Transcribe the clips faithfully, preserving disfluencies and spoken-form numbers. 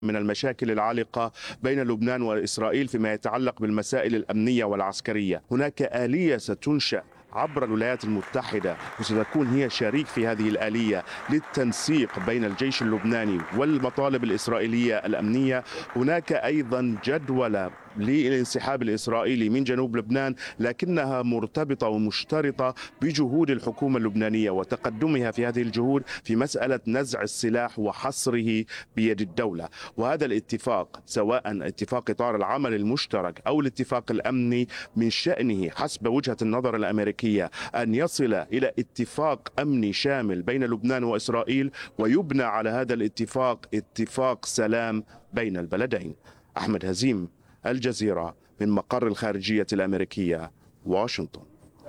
من المشاكل العالقة بين لبنان وإسرائيل فيما يتعلق بالمسائل الأمنية والعسكرية. هناك آلية ستنشأ عبر الولايات المتحدة وستكون هي شريك في هذه الآلية للتنسيق بين الجيش اللبناني والمطالب الإسرائيلية الأمنية. هناك أيضا جدولة للانسحاب الإسرائيلي من جنوب لبنان، لكنها مرتبطة ومشترطة بجهود الحكومة اللبنانية وتقدمها في هذه الجهود في مسألة نزع السلاح وحصره بيد الدولة. وهذا الاتفاق سواء اتفاق إطار العمل المشترك أو الاتفاق الأمني من شأنه حسب وجهة النظر الأمريكية أن يصل إلى اتفاق أمني شامل بين لبنان وإسرائيل، ويبنى على هذا الاتفاق اتفاق سلام بين البلدين. أحمد هزيم، الجزيرة، من مقر الخارجية الأمريكية، واشنطن.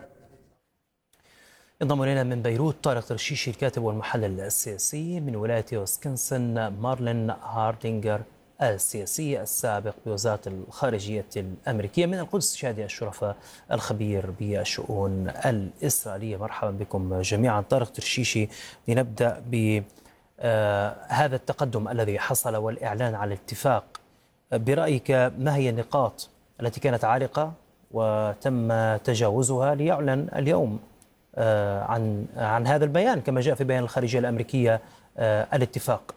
انضم إلينا من بيروت طارق ترشيشي الكاتب والمحلل السياسي، من ولاية ويسكنسن مارلين هاردينغر السياسي السابق بوزارة الخارجية الأمريكية، من القدس شادي الشرفة الخبير بالشؤون الإسرائيلية. مرحبا بكم جميعا. طارق ترشيشي، لنبدأ بهذا التقدم الذي حصل والإعلان على الاتفاق. برأيك ما هي النقاط التي كانت عالقة وتم تجاوزها ليعلن اليوم عن عن هذا البيان كما جاء في بيان الخارجية الأمريكية الاتفاق؟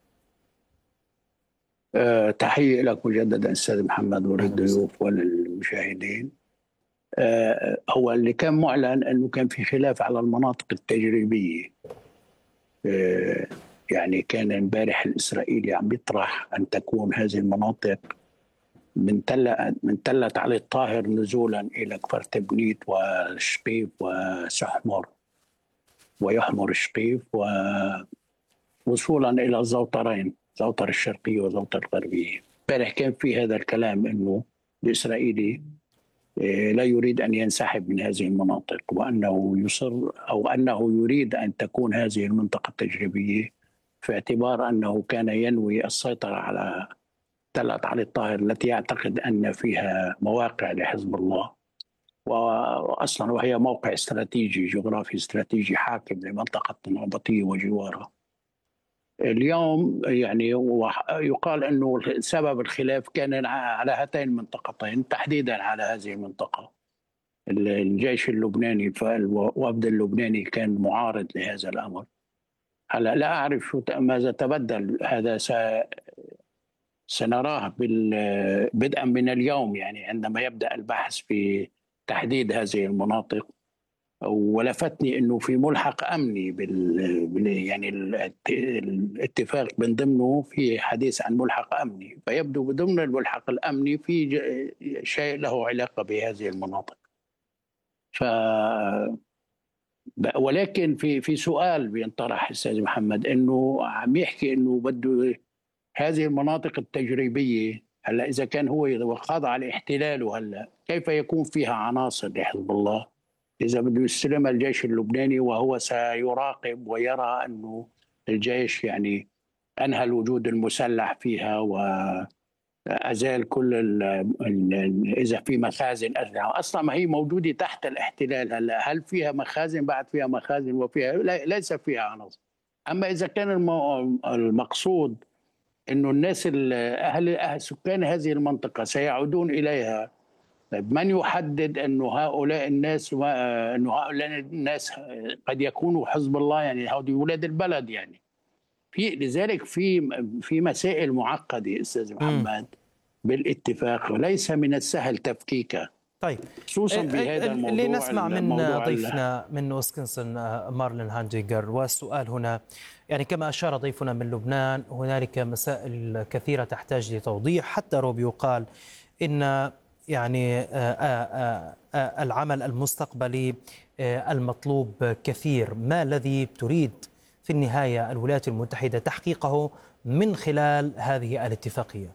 أه تحية لك مجددا أستاذ محمد وللضيوف وللمشاهدين. أه هو اللي كان معلن أنه كان في خلاف على المناطق التجريبية. أه يعني كان امبارح الإسرائيلي عم يطرح أن تكون هذه المناطق من تلة من تلة علي الطاهر نزولا إلى كفر تبنيت وشقيف وسحمر ويحمر شقيف ووصولا إلى الزوطرين، زوطر الشرقية وزوطر الغربية. امبارح كان في هذا الكلام أنه الإسرائيلي لا يريد أن ينسحب من هذه المناطق، وأنه يصر أو أنه يريد أن تكون هذه المنطقة التجريبية، في اعتبار أنه كان ينوي السيطرة على تلة علي الطاهر التي يعتقد أن فيها مواقع لحزب الله، وأصلا وهي موقع استراتيجي جغرافي استراتيجي حاكم لمنطقة النهضتية وجوارها. اليوم يعني يقال أنه سبب الخلاف كان على هاتين المنطقتين، تحديدا على هذه المنطقة. الجيش اللبناني والوفد اللبناني كان معارض لهذا الأمر. هلا لا أعرف شو ماذا تبدل، هذا س سنراه بدءا من اليوم، يعني عندما يبدأ البحث في تحديد هذه المناطق. ولفتني انه في ملحق امني بال يعني الاتفاق من ضمنه في حديث عن ملحق امني، فيبدو بضمن الملحق الامني في شيء له علاقه بهذه المناطق. ف ولكن في في سؤال بينطرح استاذ محمد، انه عم يحكي انه بده هذه المناطق التجريبيه، هلا اذا كان هو خاضع لاحتلاله، هلا كيف يكون فيها عناصر لحزب الله إذا بده يستلمها الجيش اللبناني، وهو سيراقب ويرى أنه الجيش يعني أنهى الوجود المسلح فيها وأزال كل ال ال إذا في مخازن أسلحة أصلا ما هي موجودة تحت الاحتلال. هلا هل فيها مخازن؟ بعد فيها مخازن وفيها ليس فيها عناصر. أما إذا كان المقصود أنه الناس أهل, أهل سكان هذه المنطقة سيعودون إليها، من يحدد انه هؤلاء الناس انه هؤلاء الناس قد يكونوا حزب الله؟ يعني هؤلاء ولاد البلد. يعني في لذلك في في مسائل معقده استاذ محمد بالاتفاق، وليس من السهل تفكيكها. طيب، خصوصا بهذا الموضوع اللي نسمع من ضيفنا ال... من ويسكنسن مارلين هاردينغر. والسؤال هنا، يعني كما أشار ضيفنا من لبنان، هنالك مسائل كثيرة تحتاج لتوضيح. حتى روبيو قال إن يعني العمل المستقبلي المطلوب كثير. ما الذي تريد في النهاية الولايات المتحدة تحقيقه من خلال هذه الاتفاقية؟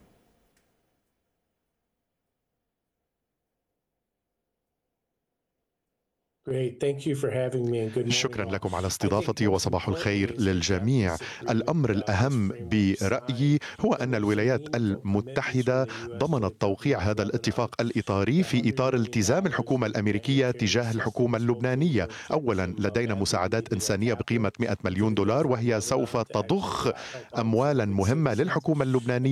شكرا لكم على استضافتي وصباح الخير للجميع. الأمر الأهم برأيي هو أن الولايات المتحدة ضمنت توقيع هذا الاتفاق الإطاري في إطار التزام الحكومة الأمريكية تجاه الحكومة اللبنانية. أولا، لدينا مساعدات إنسانية بقيمة مئة مليون دولار، وهي سوف تضخ أموالا مهمة للحكومة اللبنانية